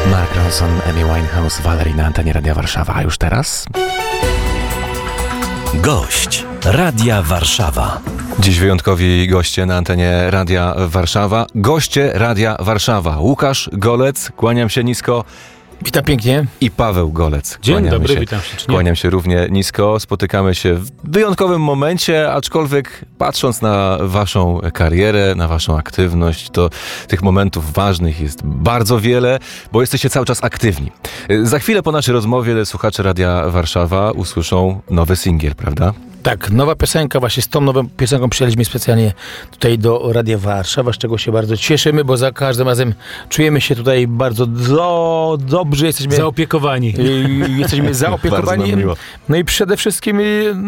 Mark Ronson, Amy Winehouse, Valerie na antenie Radia Warszawa. A już teraz? Gość Radia Warszawa. Dziś wyjątkowi goście na antenie Radia Warszawa. Goście Radia Warszawa. Łukasz Golec, kłaniam się nisko. Witam pięknie. I Paweł Golec. Dzień dobry, witam ślicznie. Kłaniam się równie nisko. Spotykamy się w wyjątkowym momencie, aczkolwiek patrząc na waszą karierę, na waszą aktywność, to tych momentów ważnych jest bardzo wiele, bo jesteście cały czas aktywni. Za chwilę po naszej rozmowie słuchacze Radia Warszawa usłyszą nowy singiel, prawda? Tak, nowa piosenka, właśnie z tą nową piosenką przyjechaliśmy specjalnie tutaj do Radia Warszawa, z czego się bardzo cieszymy, bo za każdym razem czujemy się tutaj bardzo dobrze, jesteśmy zaopiekowani. Jesteśmy zaopiekowani. Bardzo nam miło. No i przede wszystkim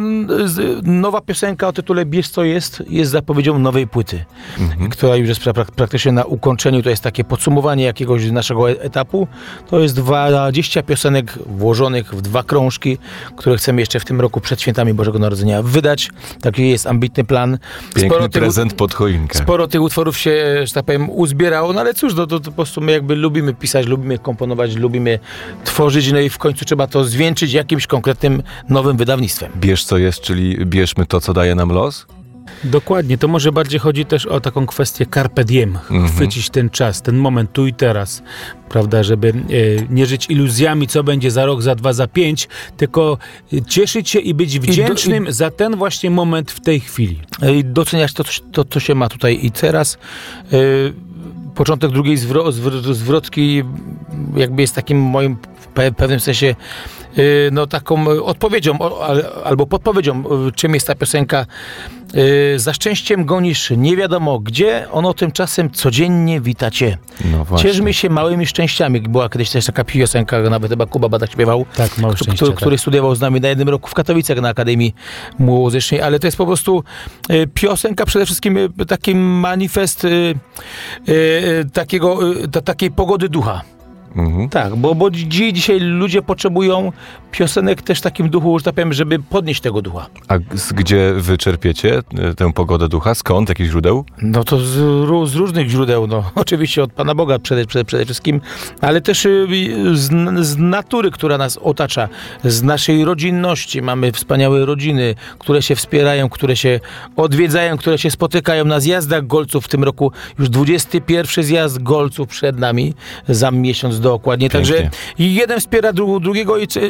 nowa piosenka o tytule Bierz co jest zapowiedzią nowej płyty, która już jest praktycznie na ukończeniu. To jest takie podsumowanie jakiegoś naszego etapu. To jest 20 piosenek włożonych w 2 krążki, które chcemy jeszcze w tym roku przed świętami Bożego Narodzenia wydać. Taki jest ambitny plan. Piękny prezent pod choinkę. Sporo tych utworów się, że tak powiem, uzbierało, no ale cóż, to po prostu my jakby lubimy pisać, lubimy komponować, lubimy tworzyć, no i w końcu trzeba to zwieńczyć jakimś konkretnym nowym wydawnictwem. Bierz co jest, czyli bierzmy to, co daje nam los? Dokładnie, to może bardziej chodzi też o taką kwestię carpe diem, chwycić ten czas, ten moment tu i teraz, prawda, żeby nie żyć iluzjami, co będzie za rok, za 2, za 5, tylko cieszyć się i być wdzięcznym za ten właśnie moment w tej chwili. I doceniać to, co się ma tutaj i teraz. Początek drugiej zwrotki jakby jest takim moim w pewnym sensie no taką odpowiedzią albo podpowiedzią, czym jest ta piosenka. Za szczęściem gonisz nie wiadomo gdzie, ono tymczasem codziennie wita cię. No właśnie. Cieszmy się małymi szczęściami. Była kiedyś też taka piosenka, nawet chyba Kuba Badak śpiewał, tak, małe szczęście, który studiował z nami na jednym roku w Katowicach na Akademii Muzycznej, ale to jest po prostu piosenka przede wszystkim taki manifest takiej pogody ducha. Tak, bo dzisiaj ludzie potrzebują piosenek też w takim duchu, że tak powiem, żeby podnieść tego ducha. A gdzie wy czerpiecie tę pogodę ducha? Skąd? Jakich źródeł? No to z różnych źródeł, no oczywiście od Pana Boga przede wszystkim, ale też z natury, która nas otacza, z naszej rodzinności. Mamy wspaniałe rodziny, które się wspierają, które się odwiedzają, które się spotykają na zjazdach golców. W tym roku już 21 zjazd golców przed nami, za miesiąc dokładnie. Pięknie. Także jeden wspiera drugiego i